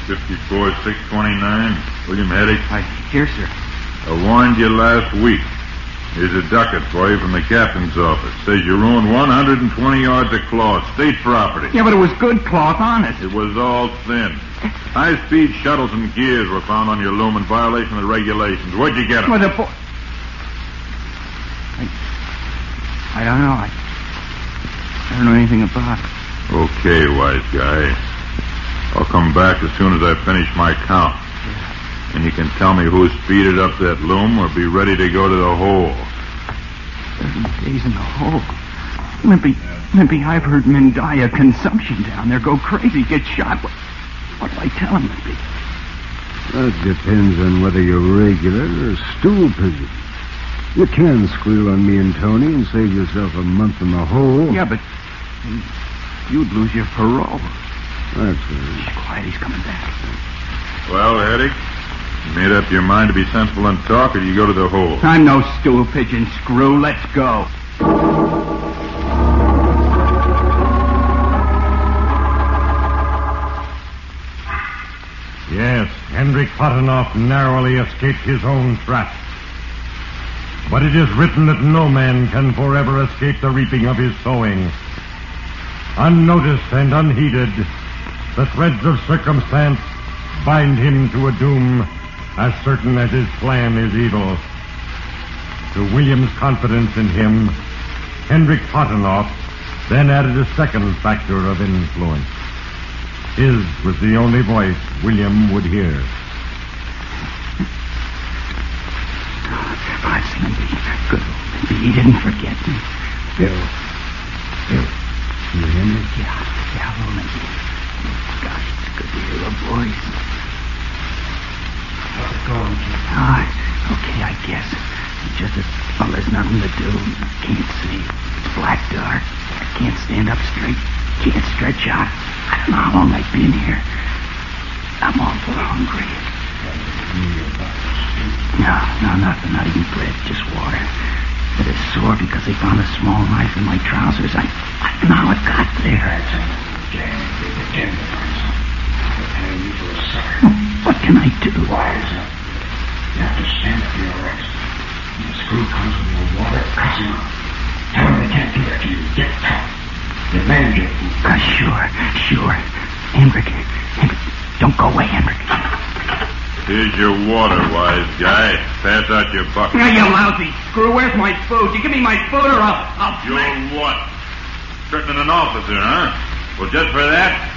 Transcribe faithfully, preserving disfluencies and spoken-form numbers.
fifty-four six twenty-nine. William Hedrick. I hear, sir. I warned you last week. Here's a ducat for you from the captain's office. Says you ruined one hundred twenty yards of cloth, state property. Yeah, but it was good cloth, honest. It was all thin. High-speed shuttles and gears were found on your loom in violation of the regulations. Where'd you get them? Well, the bo- I, I don't know. I, I don't know anything about it. Okay, wise guy. I'll come back as soon as I finish my count. And you can tell me who speeded up that loom or be ready to go to the hole. Thirty days in the hole. Limpy, Limpy, I've heard men die of consumption down there, go crazy, get shot. What, what do I tell him, Limpy? That depends on whether you're regular or stool pigeon. You can squeal on me and Tony and save yourself a month in the hole. Yeah, but you'd lose your parole. That's right. Shh, quiet, he's coming back. Well, Hedrick, you made up your mind to be sensible and talk, or do you go to the hole? I'm no stool pigeon, screw. Let's go. Yes, Hendrik Potinoff narrowly escaped his own trap. But it is written that no man can forever escape the reaping of his sowing. Unnoticed and unheeded, the threads of circumstance bind him to a doom as certain as his plan is evil. To William's confidence in him, Hendrik Potinoff then added a second factor of influence. His was the only voice William would hear. That's Limpy. Good old Limpy. He didn't forget me. Bill. Bill. You hear me? Yeah, yeah, hello, Limpy. Gosh, it's good to hear a voice. How's it going, kid? Ah, okay, I guess. Just as well, there's nothing to do. Can't see. It's black dark. I can't stand up straight. Can't stretch out. I don't know how long I've been here. I'm awful hungry. No, no, nothing. Not even bread. Just water. But it's sore because they found a small knife in my trousers. I, I don't know how it got there. What can I do? Wise up. You have to stand up for your rights. When the screw comes with your water, cuss him out. Tell him they can't do that to you. Get tough. Demand your food. Uh, sure, sure. Hendrik, Hendrik, don't go away, Hendrik. Here's your water, wise guy. Pass out your bucket. Now, you lousy screw, where's my food? You give me my food or I'll... I'll You're what? Threatening an officer, huh? Well, just for that,